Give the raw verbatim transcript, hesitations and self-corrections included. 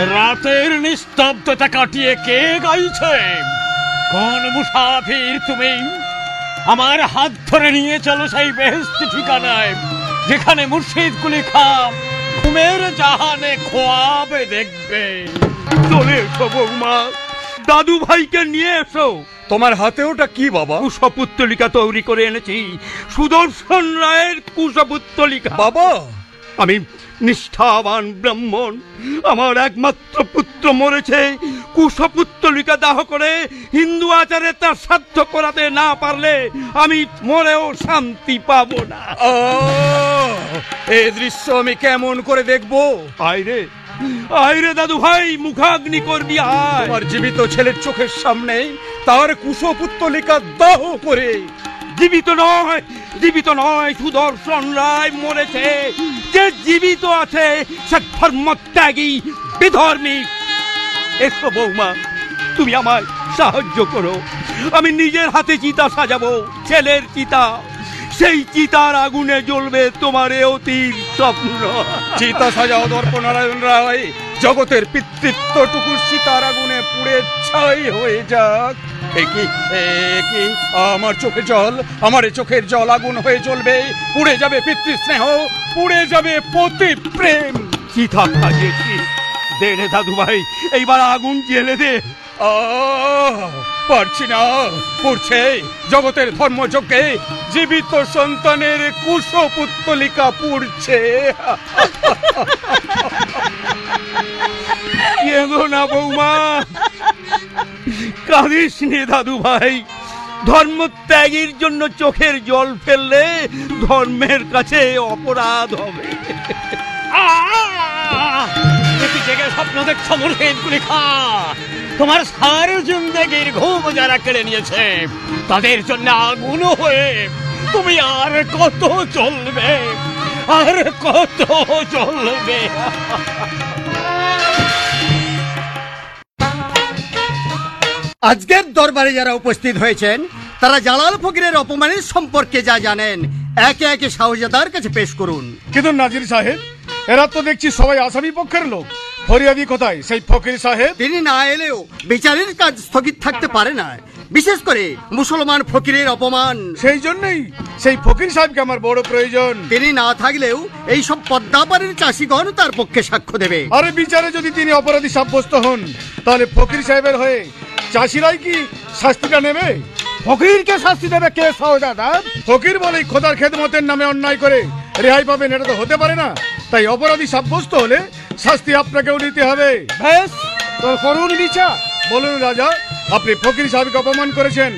রাতের নিস্তব্ধতা কাটিয়ে কে গাইছে? কোন মুসাফির তুমি? আমার হাত ধরে নিয়ে চলো সেই বেহেশতি ঠিকানায়, যেখানে মুর্শিদ কুলি খাঁ ঘুমের জাহানে খোয়াবে দেখবে। চলে এসো বৌমা, দাদু ভাইকে নিয়ে এসো। তোমার হাতে ওটা কি বাবা? কুশপুত্তলিকা তৈরি করে এনেছি, সুদর্শন রায়ের কুশপুত্তলিকা। বাবা, আমি নিষ্ঠাবান ব্রাহ্মণ, আমার একমাত্র পুত্র মরেছে। কুশপুত্তলিকা দাহ করে হিন্দু আচারে তার শ্রাদ্ধ করাতে না পারলে আমি মরেও শান্তি পাবো না। এই দৃশ্য আমি কেমন করে দেখবো? আইরে আইরে দাদু ভাই, মুখাগ্নি করবি আয়। তোমার জীবিত ছেলের চোখের সামনে তার কুশপুত্তলিকা দাহ করে। জীবিত নয়, জীবিত নয়, সুদর্শন রায় মরেছে। যে জীবিত আছে সে ধর্মত্যাগী বিধর্মী। এসো বৌমা, তুমি আমায় সাহায্য করো। আমি নিজের হাতে চিতা সাজাবো, ছেলের চিতা। সেই চিতার আগুনে জ্বলবে তোমার এ অতীত স্বপ্ন। চিতা সাজাও দর্পনারায়ণ রায়, জগতের পিতৃত্বটুকু সীতার আগুনে পুড়ে ছাই হয়ে যাক। একই একই আমার চোখে জল, আমার চোখের জল আগুন হয়ে জ্বলবে। পুড়ে যাবে পিতৃস্নেহ, পুড়ে যাবে পতি প্রেম। চিতা সাজিয়েছি, দে রে দাদু ভাই, এইবার আগুন জ্বেলে দে। আহ, পারছি না, পুড়ছে। জগতের ধর্মযজ্ঞে জীবিত সন্তানের কুশপুত্তলিকা পুড়ছে। কেঁদো না বৌমা, কাঁদিস নে দাদু ভাই। ধর্মত্যাগীর জন্য চোখের জল ফেললে ধর্মের কাছে অপরাধ হবে। একটু জেগে স্বপ্ন দেখছো মুর্শিদ কুলি খাঁ? তোমার সারা জিন্দেগির ঘুম যারা কেড়ে নিয়েছে, তাদের জন্য আগুন হয়ে তুমি আর কত চলবে, আর কত চলবে? আজকের দরবারে যারা উপস্থিত হয়েছেন তারা জালাল ফকিরের অপমানের সম্পর্কে যা জানেন একে একে শাহজাদার কাছে পেশ করুন। কিন্তু নাজির সাহেব, এরা তো দেখছি সবাই আসামি পক্ষের লোক। ফরিয়াদি কোথায় সেই ফকির সাহেব? তিনি না এলেও বিচারের কাজ স্থগিত থাকতে পারে না, বিশেষ করে মুসলমান ফকিরের অপমান। সেই জন্যই সেই ফকির সাহেবকে আমার বড় প্রয়োজন। তিনি না থাকলেও এই সব পদ্মাপাড়ের চাষিগণ তার পক্ষে সাক্ষ্য দেবে। আরে বিচারে যদি তিনি অপরাধী সাব্যস্ত হন, তাহলে ফকির সাহেবের হয়ে চাষিরাই কি শাস্তিটা নেবে? ফকিরকে শাস্তি দেবে কে শাহজাদা? ফকির বলেই খোদার খেদমতের নামে অন্যায় করে রেহাই পাবেন, এটা তো হতে পারে না। তাই অপরাধী সাব্যস্ত হলে শাস্তি আপনাকেও নিতে হবে। বেশ, তোর করুন বিচার। বলুন রাজা, আপনি ফকির সাহেবকে অপমান করেছেন,